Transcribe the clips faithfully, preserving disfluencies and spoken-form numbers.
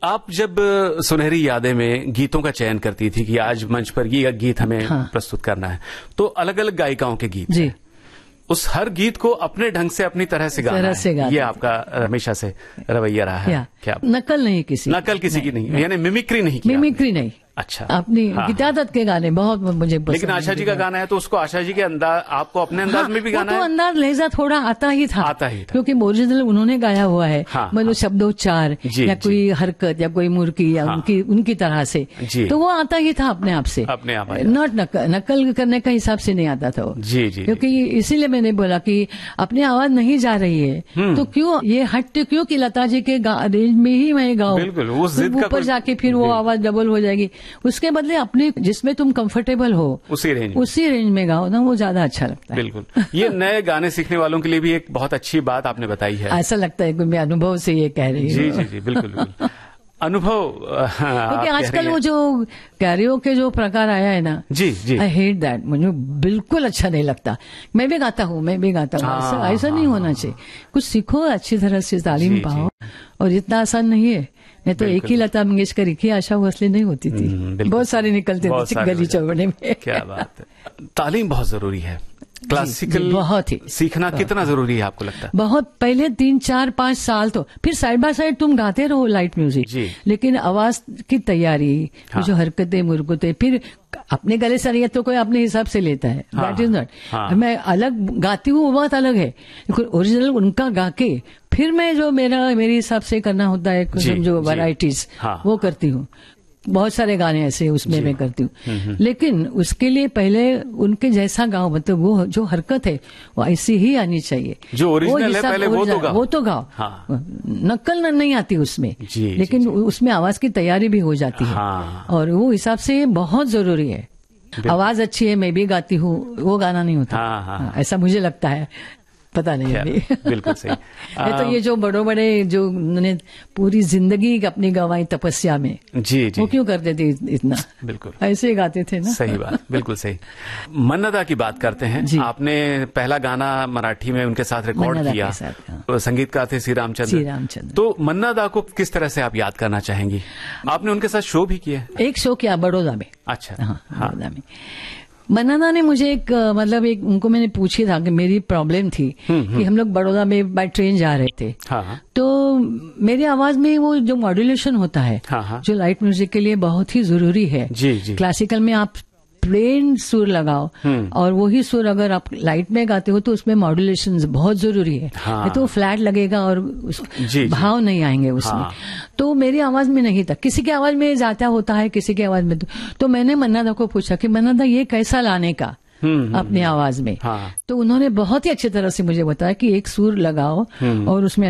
आप जब सुनहरी यादें में गीतों का चयन करती थी कि आज मंच पर ये गीत हमें हाँ। प्रस्तुत करना है, तो अलग अलग गायिकाओं के गीत जी। उस हर गीत को अपने ढंग से अपनी तरह से गाना तरह से है। ये आपका हमेशा से रवैया रहा है क्या? नकल नहीं किसी नकल किसी की नहीं, यानी मिमिक्री नहीं की मिमिक्री नहीं। अच्छा, अपनी गीता दत्त के गाने बहुत मुझे पसंद। लेकिन आशा जी का गाना है तो उसको आशा जी के अंदाज, आपको अपने अंदाज हाँ, में भी गाना तो है? अंदाज लहजा थोड़ा आता ही था, आता ही था क्योंकि ओरिजिनल उन्होंने गाया हुआ है। हाँ, मतलब हाँ, शब्दोच्चार या कोई हरकत या कोई मुर्की या हाँ, उनकी उनकी तरह से, तो वो आता ही था अपने आप से, अपने आप, नॉट नकल करने का हिसाब से नहीं आता था वो। जी जी, क्योंकि इसीलिए मैंने बोला कि अपनी आवाज नहीं जा रही है तो क्यों ये हट क्यों कि लता जी के रेंज में ही मैं गाऊं, बिल्कुल ऊपर जाके फिर वो आवाज डबल हो जाएगी। उसके बदले अपने जिसमें तुम कंफर्टेबल हो उसी रेंज उसी रेंज में गाओ ना, वो ज्यादा अच्छा लगता है। बिल्कुल, ये नए गाने सीखने वालों के लिए भी एक बहुत अच्छी बात आपने बताई है। ऐसा लगता है कि मैं अनुभव से ये कह रही हूँ। जी जी जी, बिल्कुल बिल्कुल अनुभव। क्योंकि आजकल वो जो कैरियो के जो प्रकार आया है ना, जी जी, आई हेट दैट, मुझे बिल्कुल अच्छा नहीं लगता। मैं भी गाता हूँ, मैं भी गाता हूँ, ऐसा ऐसा नहीं होना चाहिए। कुछ सीखो, अच्छी तरह से तालीम पाओ, और इतना आसान नहीं है। नहीं तो एक ही लता मंगेशकर, एक ही आशा भोसले नहीं होती थी, बहुत सारे निकलते थे गली चौबड़े में। क्या बात है, तालीम बहुत जरूरी है। क्लासिकल बहुत ही सीखना कितना जरूरी है आपको लगता है? बहुत, पहले तीन चार पांच साल तो, फिर साइड बाय साइड तुम गाते रहो लाइट म्यूजिक, लेकिन आवाज की तैयारी, हाँ, जो हरकतें मुरकतें, फिर अपने गले से तो कोई अपने हिसाब से लेता है, दैट इज नॉट। मैं अलग गाती हूँ, वो बात अलग है, ओरिजिनल उनका गा के फिर मैं जो मेरा मेरे हिसाब से करना होता है, जो वैरायटीज वो करती हूँ। बहुत सारे गाने ऐसे उसमें मैं करती हूँ, लेकिन उसके लिए पहले उनके जैसा गाओ, मतलब वो जो हरकत है वो ऐसी ही आनी चाहिए, जो ओरिजिनल है पहले वो तो गाओ, वो तो गाओ। हाँ। नकल नहीं आती उसमें, जी, लेकिन जी, जी, उसमें आवाज की तैयारी भी हो जाती है। हाँ। और वो हिसाब से बहुत जरूरी है। आवाज अच्छी है, मैं भी गाती हूँ, वो गाना नहीं होता। हाँ, हाँ, हाँ, ऐसा मुझे लगता है, पता नहीं अभी। बिल्कुल सही। ये तो ये जो बड़े बड़े जो उन्होंने पूरी जिंदगी अपनी गंवाई तपस्या में, जी जी, वो क्यों करते थे इतना? बिल्कुल ऐसे ही गाते थे ना। सही बात, बिल्कुल सही। मन्नदा की बात करते हैं, आपने पहला गाना मराठी में उनके साथ रिकॉर्ड किया, तो संगीतकार थे श्री रामचंद्र। श्री रामचंद्र। तो मन्नदा को किस तरह से आप याद करना चाहेंगी? आपने उनके साथ शो भी किया? एक शो किया बड़ौदा में। अच्छा, हाँ, बड़ौदा में। मन्नदा ने मुझे एक मतलब एक उनको मैंने पूछी था कि मेरी प्रॉब्लम थी कि हम लोग बड़ौदा में बाय ट्रेन जा रहे थे। हाँ। तो मेरी आवाज में वो जो मॉड्यूलेशन होता है, हाँ, जो लाइट म्यूजिक के लिए बहुत ही जरूरी है। जी, जी। क्लासिकल में आप प्लेन सुर लगाओ, और वही सुर अगर आप लाइट में गाते हो तो उसमें मॉड्यूलेशन बहुत जरूरी है। हाँ। नहीं तो फ्लैट लगेगा और जी, भाव जी, नहीं आएंगे उसमें। हाँ। तो मेरी आवाज में नहीं था, किसी की आवाज में ज्यादा होता है, किसी की आवाज में तो, तो मैंने मन्नदा को पूछा कि मन्नदा ये कैसा लाने का अपनी आवाज में। हाँ। तो उन्होंने बहुत ही अच्छी तरह से मुझे बताया कि एक सुर लगाओ और उसमें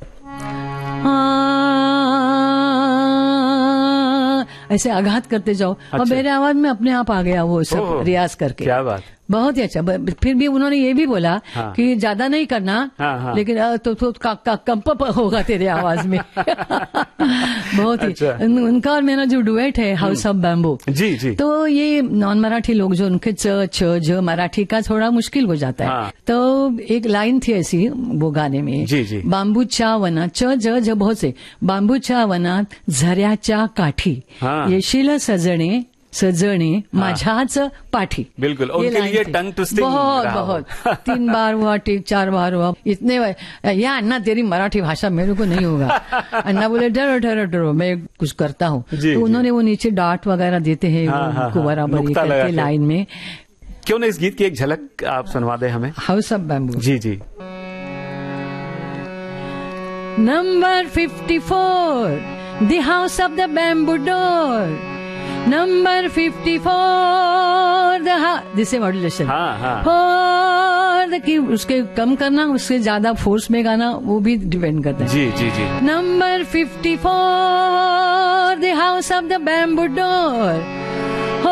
ऐसे आघात करते जाओ। अच्छा। और मेरे आवाज में अपने आप आ गया वो सब रियाज करके। क्या बात, बहुत ही अच्छा। फिर भी उन्होंने ये भी बोला हाँ। कि ज्यादा नहीं करना, हाँ, हाँ। लेकिन तो, तो का, का, कंप होगा तेरे आवाज में। बहुत ही अच्छा। उनका और मेरा जो डुएट है हाउस ऑफ बैम्बू, जी जी, तो ये नॉन मराठी लोग जो उनके च छ ज मराठी का थोड़ा मुश्किल हो जाता है। हाँ। तो एक लाइन थी ऐसी वो गाने में, जी जी, बांबूच्या वनात, च ज ज बहुत से, बांबूच्या वनात झऱ्याच्या काठी, हाँ। येशील सजणे सजणे माझ्याच पाठी। बिल्कुल, उनके लिए टंग ट्विस्टिंग बहुत बहुत तीन बार हुआ, टेक चार बार हुआ, इतने या अन्ना तेरी मराठी भाषा मेरे को नहीं होगा। अन्ना बोले डरो डरो डरो, मैं कुछ करता हूँ। तो उन्होंने वो नीचे डांट वगैरह देते हैं, हाँ, हाँ, बराबर करके लाइन में। क्यों नहीं इस गीत की एक झलक आप सुनवा दे हमें? House of bamboo. Ji ji. Number fifty four, the house of the bamboo door, number fifty four, this modulation. हाँ, हाँ। फोर की उसके कम करना, उससे ज्यादा फोर्स में गाना, वो भी डिपेंड करता है। जी जी जी। Number fifty four, the house of the bamboo door, हो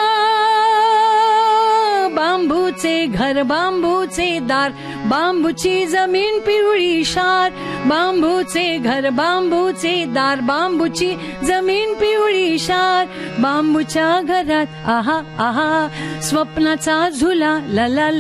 बांबूचे घर, बांबूचे दार, बांबूची जमीन पिवळी शार, बांबूचे घर, बांबूचे दार, बांबूची जमीन पिवळी शार, बांबूच्या घरात आहा आहा स्वप्नाचा झुला ला ला